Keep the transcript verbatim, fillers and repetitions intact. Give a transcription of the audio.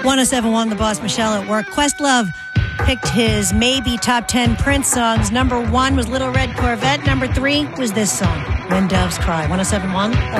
one oh seven point one The Boss, Michelle at work. Questlove picked his maybe top ten Prince songs. Number one was Little Red Corvette. Number three was this song, When Doves Cry. one oh seven point one